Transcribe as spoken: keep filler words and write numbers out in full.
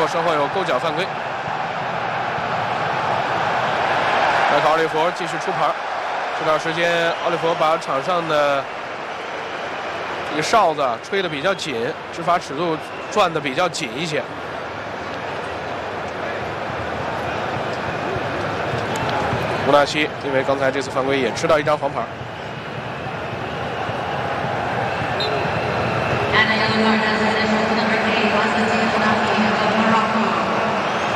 身后有勾脚犯规。麦克奥利弗继续出牌，这段时间奥利弗把场上的这个哨子吹得比较紧，执法尺度转得比较紧一些。乌纳西因为刚才这次犯规也吃到一张黄牌。 And a yellow card